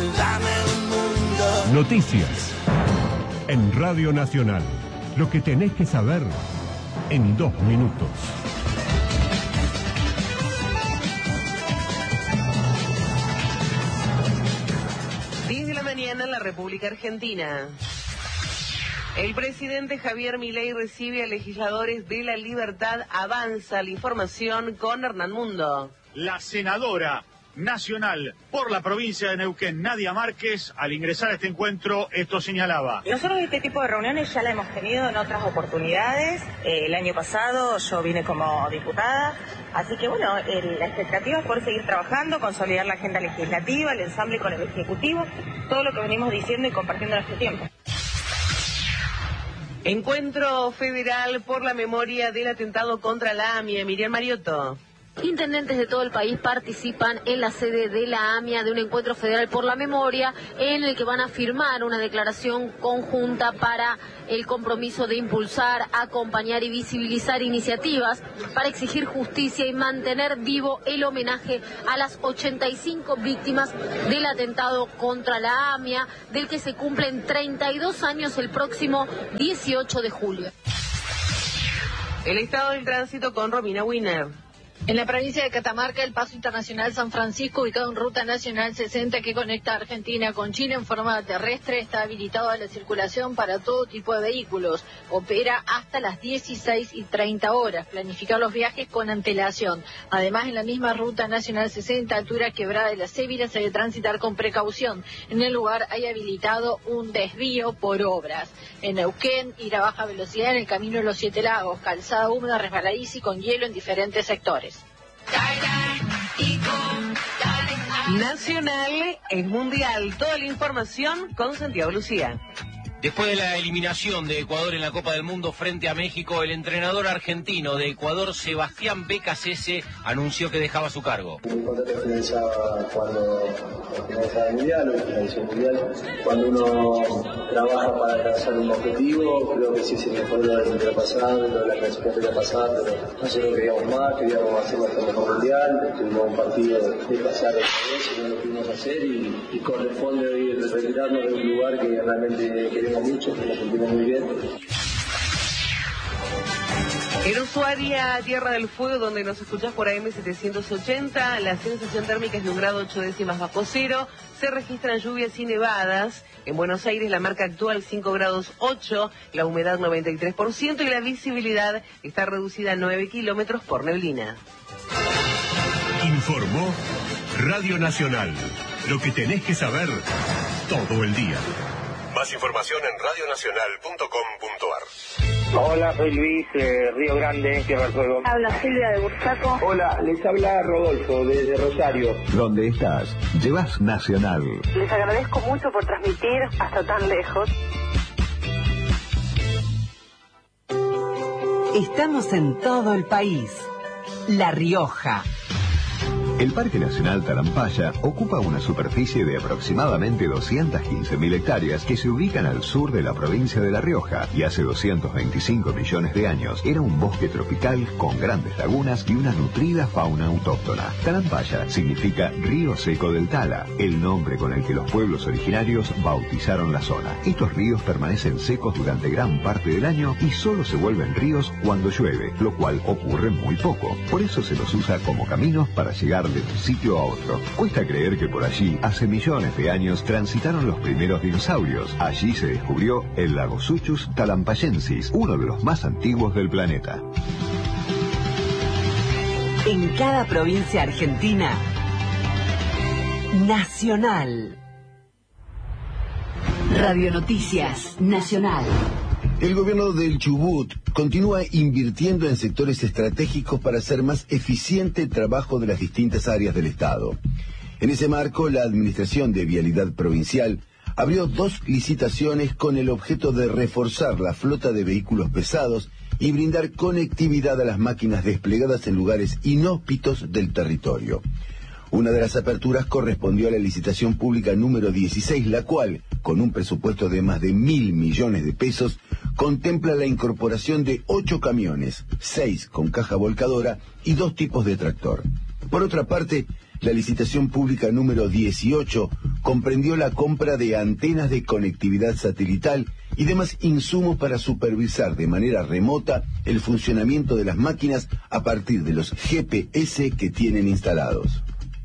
Dame un mundo. Noticias en Radio Nacional. Lo que tenés que saber en 2 minutos. Mañana en la República Argentina. El presidente Javier Milei recibe a legisladores de La Libertad. Avanza la información con Hernán Mundo. La senadora nacional por la provincia de Neuquén, Nadia Márquez, al ingresar a este encuentro, esto señalaba. Nosotros este tipo de reuniones ya la hemos tenido en otras oportunidades. El año pasado yo vine como diputada, así que bueno, la expectativa es poder seguir trabajando, consolidar la agenda legislativa, el ensamble con el Ejecutivo, todo lo que venimos diciendo y compartiendo en este tiempo. Encuentro federal por la memoria del atentado contra la AMIA. Miriam Mariotto. Intendentes de todo el país participan en la sede de la AMIA de un encuentro federal por la memoria en el que van a firmar una declaración conjunta para el compromiso de impulsar, acompañar y visibilizar iniciativas para exigir justicia y mantener vivo el homenaje a las 85 víctimas del atentado contra la AMIA, del que se cumplen 32 años el próximo 18 de julio. El estado del tránsito con Romina Wiener. En la provincia de Catamarca, el Paso Internacional San Francisco, ubicado en Ruta Nacional 60 que conecta a Argentina con Chile en forma terrestre, está habilitado a la circulación para todo tipo de vehículos. Opera hasta las 16:30 horas. Planificar los viajes con antelación. Además, en la misma Ruta Nacional 60, altura Quebrada de la Cébila, se debe transitar con precaución. En el lugar hay habilitado un desvío por obras. En Neuquén, ir a baja velocidad en el camino de los Siete Lagos, calzada húmeda, resbaladiza y con hielo en diferentes sectores. Nacional es mundial. Toda la información con Santiago Lucía. Después de la eliminación de Ecuador en la Copa del Mundo frente a México, el entrenador argentino de Ecuador, Sebastián Becasese, anunció que dejaba su cargo. Mi contrato finalizaba cuando finalizaba el Mundial, o finalizó el Mundial. Cuando uno trabaja para alcanzar un objetivo, creo que sí se mejoró lo del Mundial pasado, lo de la clasificatoria pasada, pero nosotros queríamos más, queríamos hacer nuestro mejor Mundial. Tuvimos un partido de pasar otra vez y no lo pudimos hacer y corresponde hoy retirarnos de un lugar que realmente queremos mucho, que nos sentimos muy bien. En Ushuaia, Tierra del Fuego, donde nos escuchás por AM 780, la sensación térmica es de 1 grado 8 décimas bajo cero. Se registran lluvias y nevadas. En Buenos Aires la marca actual 5 grados 8, la humedad 93% y la visibilidad está reducida a 9 kilómetros por neblina. Informó Radio Nacional. Lo que tenés que saber todo el día. Más información en radionacional.com.ar. Hola, soy Luis, Río Grande, Tierra del Fuego. Habla Silvia de Bursaco. Hola, les habla Rodolfo desde Rosario. ¿Dónde estás? Llevas Nacional. Les agradezco mucho por transmitir hasta tan lejos. Estamos en todo el país. La Rioja. El Parque Nacional Talampaya ocupa una superficie de aproximadamente 215.000 hectáreas que se ubican al sur de la provincia de La Rioja y hace 225 millones de años era un bosque tropical con grandes lagunas y una nutrida fauna autóctona. Talampaya significa río seco del Tala, el nombre con el que los pueblos originarios bautizaron la zona. Estos ríos permanecen secos durante gran parte del año y solo se vuelven ríos cuando llueve, lo cual ocurre muy poco. Por eso se los usa como caminos para llegar de un sitio a otro. Cuesta creer que por allí, hace millones de años, transitaron los primeros dinosaurios. Allí se descubrió el Lagosuchus talampayensis, uno de los más antiguos del planeta. En cada provincia argentina, Nacional. Radio Noticias Nacional. El gobierno del Chubut continúa invirtiendo en sectores estratégicos para hacer más eficiente el trabajo de las distintas áreas del Estado. En ese marco, la Administración de Vialidad Provincial abrió 2 licitaciones con el objeto de reforzar la flota de vehículos pesados y brindar conectividad a las máquinas desplegadas en lugares inhóspitos del territorio. Una de las aperturas correspondió a la licitación pública número 16, la cual, con un presupuesto de más de 1.000 millones de pesos, contempla la incorporación de 8 camiones, 6 con caja volcadora y 2 tipos de tractor. Por otra parte, La licitación pública número 18 comprendió la compra de antenas de conectividad satelital y demás insumos para supervisar de manera remota el funcionamiento de las máquinas a partir de los GPS que tienen instalados.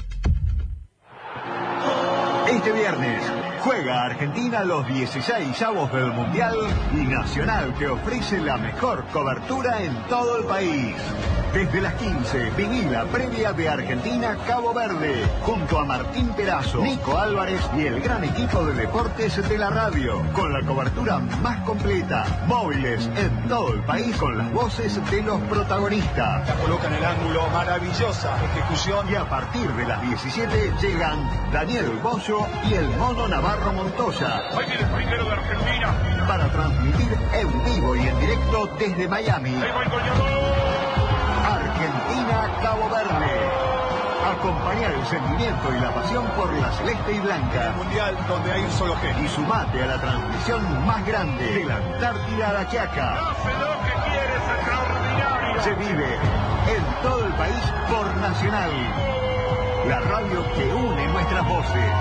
Este viernes juega Argentina los 16avos del Mundial y Nacional te ofrece la mejor cobertura en todo el país. Desde las 15, viví la previa de Argentina-Cabo Verde, junto a Martín Perazo, Nico Álvarez y el gran equipo de deportes de la radio, con la cobertura más completa, móviles en todo el país con las voces de los protagonistas. La coloca en el ángulo, maravillosa ejecución. Y a partir de las 17 llegan Daniel Bollo y el Mono Navarro Montoya. Ahí viene el primero de Argentina. Para transmitir en vivo y en directo desde Miami. Ahí va el goleador. Argentina-Cabo Verde. Acompañar el sentimiento y la pasión por la celeste y blanca. El mundial donde hay un solo genio. Y sumate a la transmisión más grande de la Antártida a la Quiaca. Hace lo que quiere, es extraordinario. Se vive en todo el país por Nacional. La radio que une nuestras voces.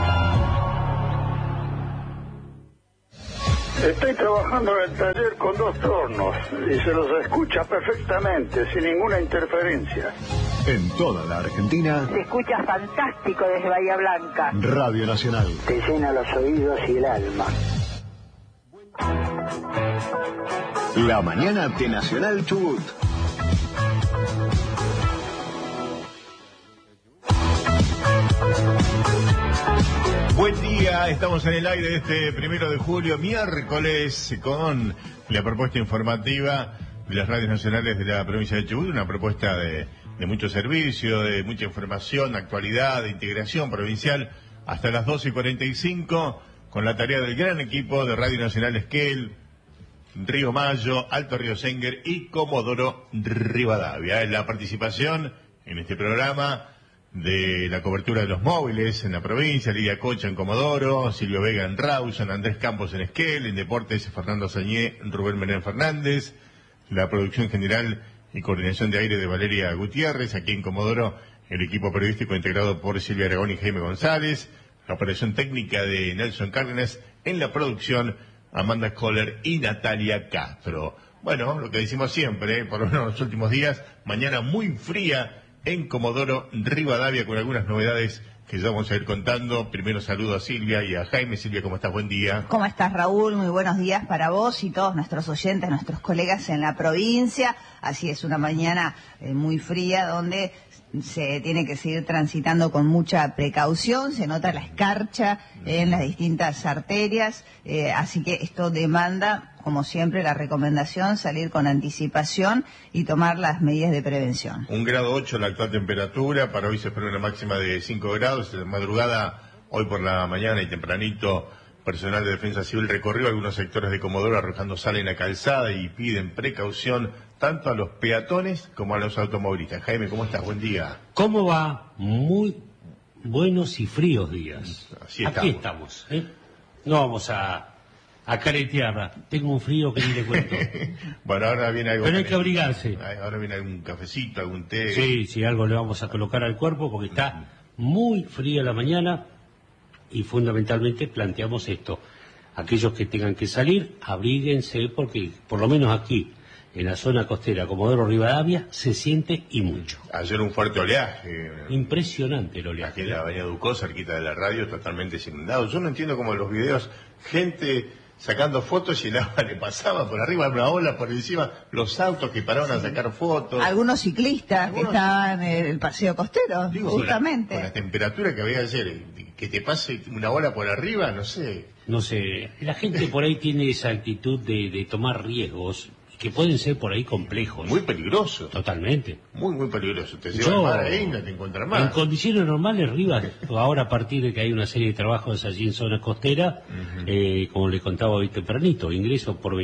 Estoy trabajando en el taller con 2 tornos y se los escucha perfectamente, sin ninguna interferencia. En toda la Argentina, se escucha fantástico desde Bahía Blanca. Radio Nacional. Te llena los oídos y el alma. La mañana de Nacional Chubut. Buen día, estamos en el aire de este 1 de julio, miércoles, con la propuesta informativa de las radios nacionales de la provincia de Chubut, una propuesta de mucho servicio, de mucha información, actualidad, de integración provincial, hasta las 12:45, con la tarea del gran equipo de Radio Nacional Esquel, Río Mayo, Alto Río Senguer y Comodoro Rivadavia. La participación en este programa de la cobertura de los móviles en la provincia, Lidia Cocha en Comodoro, Silvio Vega en Rawson, Andrés Campos en Esquel, en Deportes Fernando Sañé, Rubén Menén Fernández, la producción general y coordinación de aire de Valeria Gutiérrez, aquí en Comodoro el equipo periodístico integrado por Silvia Aragón y Jaime González, la operación técnica de Nelson Cárdenas, en la producción Amanda Scholler y Natalia Castro. Bueno, lo que decimos siempre, por lo menos los últimos días, mañana muy fría en Comodoro Rivadavia, con algunas novedades que ya vamos a ir contando. Primero saludo a Silvia y a Jaime. Silvia, ¿cómo estás? Buen día. ¿Cómo estás, Raúl? Muy buenos días para vos y todos nuestros oyentes, nuestros colegas en la provincia. Así es, una mañana muy fría donde se tiene que seguir transitando con mucha precaución, se nota la escarcha en las distintas arterias, así que esto demanda, como siempre, la recomendación, salir con anticipación y tomar las medidas de prevención. 1,8 grados la actual temperatura, para hoy se espera una máxima de 5 grados, de madrugada, hoy por la mañana y tempranito, personal de Defensa Civil recorrió algunos sectores de Comodoro arrojando sal en la calzada y piden precaución tanto a los peatones como a los automovilistas. Jaime, ¿cómo estás? Buen día. ¿Cómo va? Muy buenos y fríos días. Aquí estamos, ¿eh? No vamos a caretearla. Tengo un frío que ni le cuento. Bueno, ahora viene algo. Pero hay que abrigarse. Ahora viene algún cafecito, algún té. Sí, algo le vamos a colocar al cuerpo porque está muy fría la mañana y fundamentalmente planteamos esto. Aquellos que tengan que salir, abríguense porque por lo menos aquí, en la zona costera, Comodoro Rivadavia, se siente y mucho. Ayer un fuerte oleaje. Impresionante el oleaje. Aquí en la avenida Ducó, cerquita de la radio, totalmente inundado. Yo no entiendo cómo en los videos, gente sacando fotos y el agua le pasaba por arriba, una ola por encima, los autos que pararon a sacar fotos. Algunos ciclistas que estaban en el paseo costero, justamente. Con la temperatura que había ayer, que te pase una ola por arriba, no sé. No sé, la gente por ahí tiene esa actitud de tomar riesgos que pueden ser por ahí complejos. Muy peligroso. Totalmente. Muy peligroso. Te llevan mar ahí, no te encuentras más. En condiciones normales, Rivas, ahora a partir de que hay una serie de trabajos allí en zona costera, como le contaba hoy tempranito, ingreso por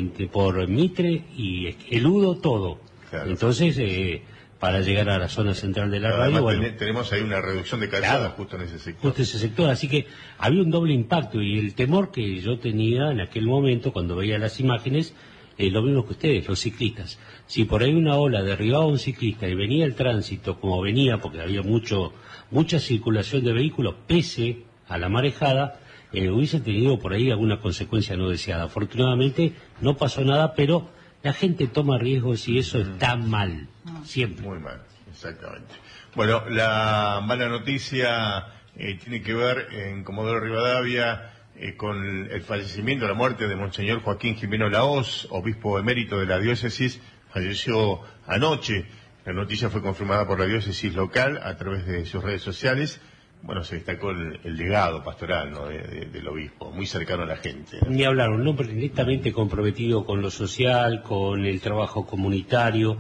Mitre y Eludo, todo. Claro. Entonces, para llegar a la zona central de la radio, bueno, tenemos ahí una reducción de calzada justo en ese sector. Justo ese sector, así que había un doble impacto y el temor que yo tenía en aquel momento cuando veía las imágenes lo mismo que ustedes, los ciclistas. Si por ahí una ola derribaba a un ciclista y venía el tránsito como venía, porque había mucha circulación de vehículos, pese a la marejada, hubiese tenido por ahí alguna consecuencia no deseada. Afortunadamente no pasó nada, pero la gente toma riesgos y eso está mal, siempre. Muy mal, exactamente. Bueno, la mala noticia tiene que ver en Comodoro Rivadavia con el fallecimiento, la muerte de Monseñor Joaquín Jimeno Lahoz, obispo emérito de la diócesis. Falleció anoche. La noticia fue confirmada por la diócesis local a través de sus redes sociales. Bueno, se destacó el legado pastoral, ¿no?, del obispo, muy cercano a la gente, ¿no? Ni hablar, un hombre directamente comprometido con lo social, con el trabajo comunitario,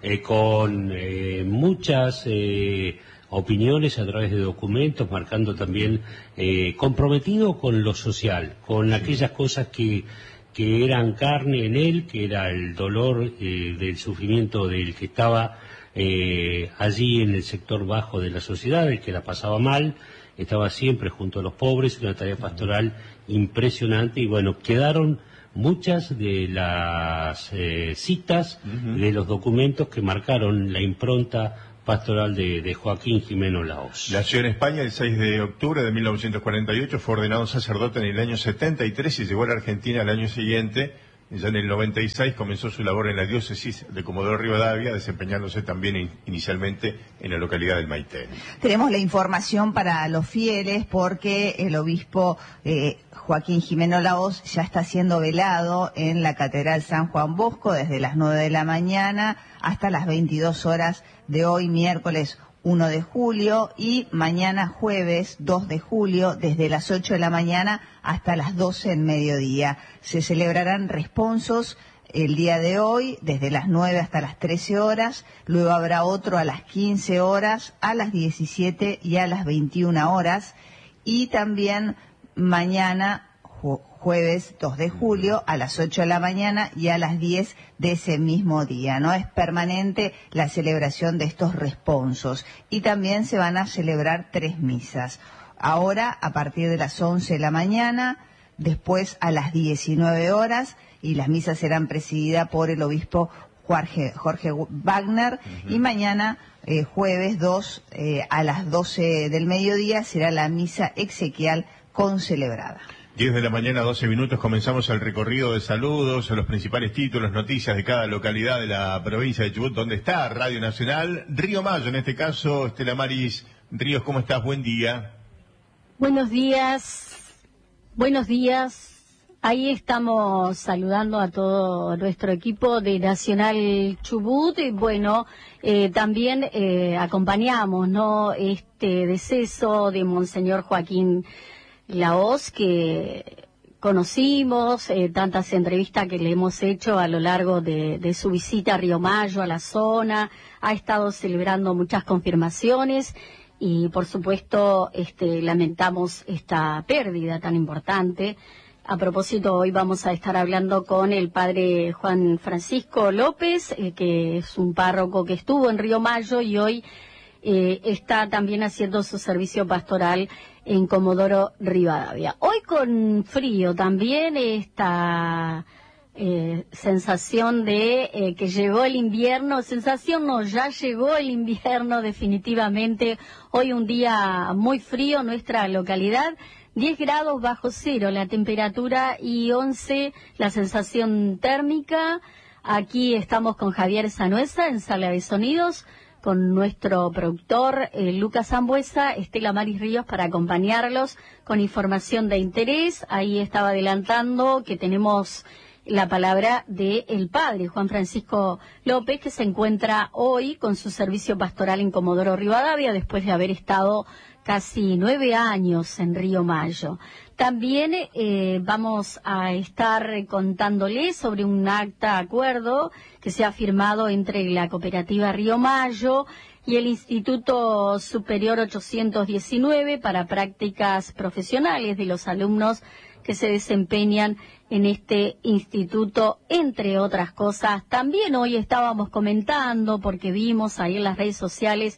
con muchas opiniones a través de documentos, marcando también comprometido con lo social, con aquellas cosas que eran carne en él, que era el dolor del sufrimiento del que estaba allí en el sector bajo de la sociedad, el que la pasaba mal, estaba siempre junto a los pobres, una tarea pastoral impresionante. Y bueno, quedaron muchas de las citas de los documentos que marcaron la impronta pastoral de Joaquín Jimeno Lahoz. Nació en España el 6 de octubre de 1948, fue ordenado sacerdote en el año 73 y llegó a la Argentina al año siguiente. Ya en el 96 comenzó su labor en la diócesis de Comodoro Rivadavia, desempeñándose también inicialmente en la localidad del Maitén. Tenemos la información para los fieles porque el obispo Joaquín Jimeno Lahoz ya está siendo velado en la Catedral San Juan Bosco desde las 9 de la mañana hasta las 22 horas de hoy, miércoles 1 de julio, y mañana jueves 2 de julio desde las 8 de la mañana hasta las 12 del mediodía. Se celebrarán responsos el día de hoy desde las 9 hasta las 13 horas, luego habrá otro a las 15 horas, a las 17 y a las 21 horas, y también mañana jueves 2 de julio a las 8 de la mañana y a las 10 de ese mismo día, ¿no? Es permanente la celebración de estos responsos y también se van a celebrar 3 misas. Ahora a partir de las 11 de la mañana, después a las 19 horas, y las misas serán presididas por el obispo Jorge Wagner, y mañana jueves 2 a las 12 del mediodía será la misa exequial concelebrada. 10 de la mañana, 12 minutos, comenzamos el recorrido de saludos a los principales títulos, noticias de cada localidad de la provincia de Chubut, donde está Radio Nacional, Río Mayo, en este caso. Estela Maris Ríos, ¿cómo estás? Buen día. Buenos días. Ahí estamos saludando a todo nuestro equipo de Nacional Chubut. Y bueno, también acompañamos, ¿no?, este deceso de Monseñor Joaquín Lahoz, que conocimos, tantas entrevistas que le hemos hecho a lo largo de su visita a Río Mayo, a la zona. Ha estado celebrando muchas confirmaciones y, por supuesto, lamentamos esta pérdida tan importante. A propósito, hoy vamos a estar hablando con el padre Juan Francisco López, que es un párroco que estuvo en Río Mayo y hoy está también haciendo su servicio pastoral en Comodoro Rivadavia. Hoy con frío también, esta sensación de que llegó el invierno, ya llegó el invierno definitivamente. Hoy un día muy frío en nuestra localidad, 10 grados bajo cero la temperatura y 11 la sensación térmica. Aquí estamos con Javier Sanuesa en Sala de Sonidos, con nuestro productor Lucas Zambuesa, Estela Maris Ríos, para acompañarlos con información de interés. Ahí estaba adelantando que tenemos la palabra del padre Juan Francisco López, que se encuentra hoy con su servicio pastoral en Comodoro Rivadavia, después de haber estado casi 9 años en Río Mayo. También vamos a estar contándoles sobre un acta acuerdo que se ha firmado entre la cooperativa Río Mayo y el Instituto Superior 819 para prácticas profesionales de los alumnos que se desempeñan en este instituto, entre otras cosas. También hoy estábamos comentando, porque vimos ahí en las redes sociales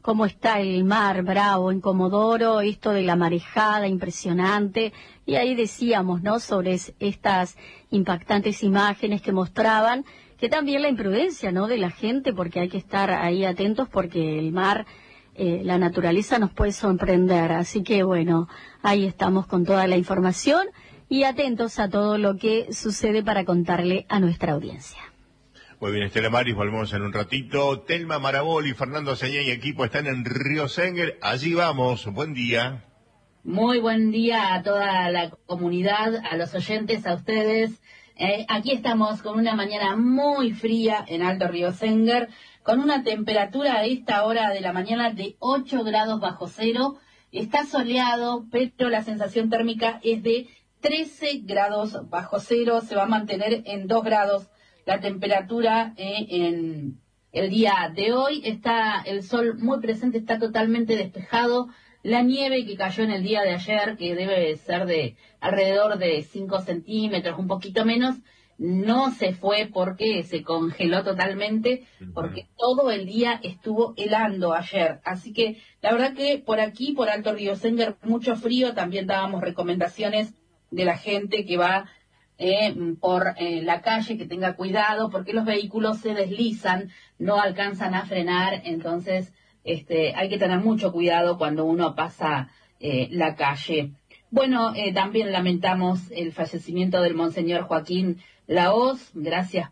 cómo está el mar bravo en Comodoro, esto de la marejada impresionante, y ahí decíamos, ¿no?, sobre estas impactantes imágenes que mostraban, que también la imprudencia, ¿no?, de la gente, porque hay que estar ahí atentos porque el mar, la naturaleza nos puede sorprender. Así que bueno, ahí estamos con toda la información y atentos a todo lo que sucede para contarle a nuestra audiencia. Muy bien, Estela Maris, volvemos en un ratito. Telma Maraboli, Fernando Señé y equipo están en Río Senguer. Allí vamos, buen día. Muy buen día a toda la comunidad, a los oyentes, a ustedes. Aquí estamos con una mañana muy fría en Alto Río Senguer, con una temperatura a esta hora de la mañana de 8 grados bajo cero. Está soleado, pero la sensación térmica es de 13 grados bajo cero. Se va a mantener en 2 grados la temperatura en el día de hoy. Está el sol muy presente, está totalmente despejado. La nieve que cayó en el día de ayer, que debe ser de alrededor de 5 centímetros, un poquito menos, no se fue porque se congeló totalmente, porque todo el día estuvo helando ayer. Así que la verdad que por aquí, por Alto Río Senguer, mucho frío. También dábamos recomendaciones de la gente que va por la calle, que tenga cuidado, porque los vehículos se deslizan, no alcanzan a frenar, entonces hay que tener mucho cuidado cuando uno pasa la calle. Bueno, también lamentamos el fallecimiento del Monseñor Joaquín Lahoz. Gracias